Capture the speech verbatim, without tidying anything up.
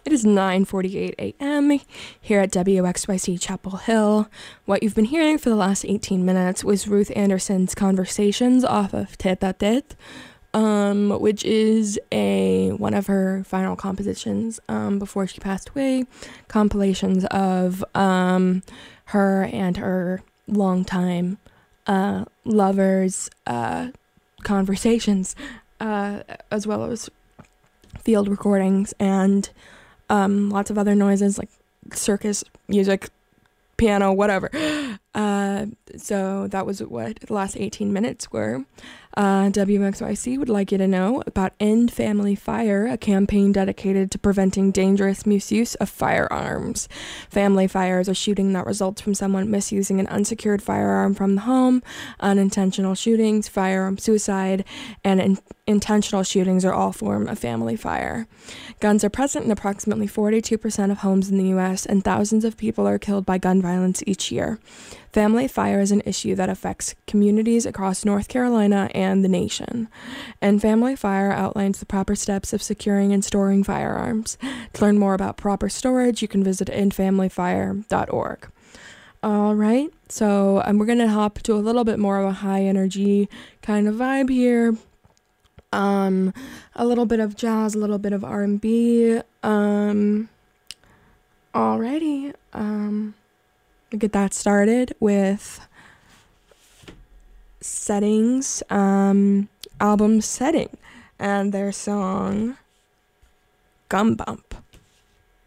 It is nine forty-eight a.m. here at W X Y C Chapel Hill. What you've been hearing for the last eighteen minutes was Ruth Anderson's Conversations off of Tête à Tête, um, which is a one of her final compositions um, before she passed away, compilations of um, her and her longtime uh, lovers' uh, conversations, uh, as well as field recordings and um, lots of other noises like circus music, piano, whatever. Uh, so that was what the last eighteen minutes were. Uh, W X Y C would like you to know about End Family Fire, a campaign dedicated to preventing dangerous misuse of firearms. Family fire is a shooting that results from someone misusing an unsecured firearm from the home. Unintentional shootings, firearm suicide, and in- intentional shootings are all form of family fire. Guns are present in approximately forty-two percent of homes in the U S, and thousands of people are killed by gun violence each year. Family fire is an issue that affects communities across North Carolina and the nation. And Family Fire outlines the proper steps of securing and storing firearms. To learn more about proper storage, you can visit end family fire dot org. All right, so um, we're going to hop to a little bit more of a high energy kind of vibe here. Um, a little bit of jazz, a little bit of R and B. Um, alrighty, um... get that started with Settings, um, album Setting, and their song Gum Bump.